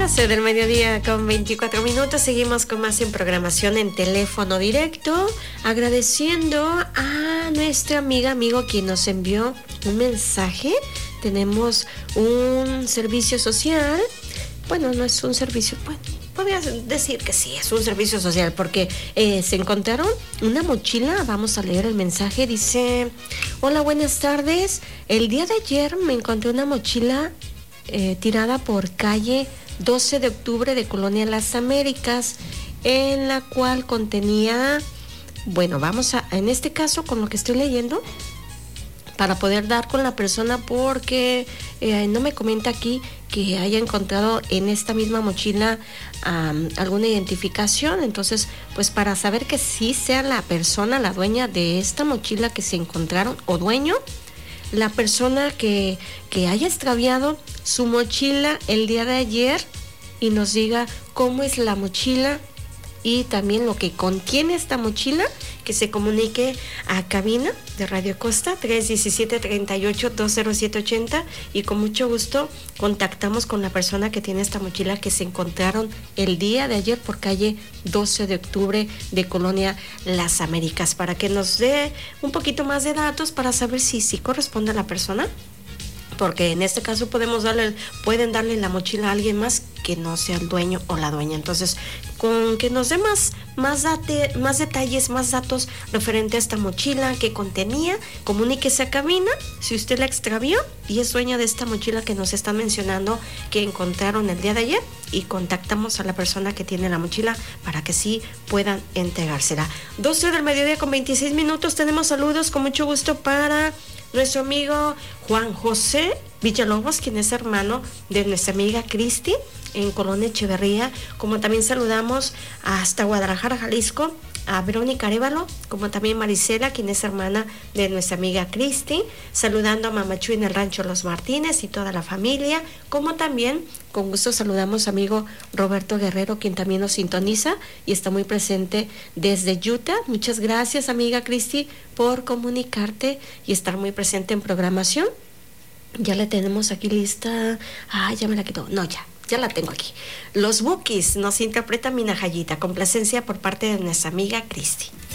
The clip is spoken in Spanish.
12 del mediodía con 24 minutos. Seguimos con más en programación en teléfono directo. Agradeciendo a nuestra amigo quien nos envió un mensaje. Tenemos un servicio social. Bueno, no es un servicio, bueno, podría decir que sí, es un servicio social porque se encontraron una mochila. Vamos a leer el mensaje. Dice: hola, buenas tardes. El día de ayer me encontré una mochila tirada por calle 12 de octubre de Colonia Las Américas, en la cual contenía, bueno, en este caso, con lo que estoy leyendo, para poder dar con la persona, porque no me comenta aquí que haya encontrado en esta misma mochila alguna identificación. Entonces, pues para saber que sí sea la persona, la dueña de esta mochila que se encontraron, o dueño, la persona que haya extraviado su mochila el día de ayer, y nos diga cómo es la mochila y también lo que contiene esta mochila, que se comunique a cabina de Radio Costa 317-38-20780, y con mucho gusto contactamos con la persona que tiene esta mochila que se encontraron el día de ayer por calle 12 de octubre de Colonia Las Américas, para que nos dé un poquito más de datos para saber si corresponde a la persona, porque en este caso pueden darle la mochila a alguien más que no sea el dueño o la dueña. Entonces, con que nos dé más detalles, más datos referente a esta mochila que contenía, comuníquese a cabina si usted la extravió y es dueña de esta mochila que nos están mencionando que encontraron el día de ayer, y contactamos a la persona que tiene la mochila para que sí puedan entregársela. 12 del mediodía con 26 minutos. Tenemos saludos con mucho gusto para nuestro amigo Juan José Villalobos, quien es hermano de nuestra amiga Cristi en Colonia Echeverría. Como también saludamos hasta Guadalajara, Jalisco, a Verónica Arévalo, como también Marisela, quien es hermana de nuestra amiga Cristi, saludando a Mamachu en el rancho Los Martínez y toda la familia, como también con gusto saludamos a amigo Roberto Guerrero, quien también nos sintoniza y está muy presente desde Utah. Muchas gracias, amiga Cristi, por comunicarte y estar muy presente en programación. Ya la tenemos aquí lista. Ya me la quitó. No, ya la tengo aquí. Los Bukis nos interpreta Minajayita, complacencia por parte de nuestra amiga Cristi.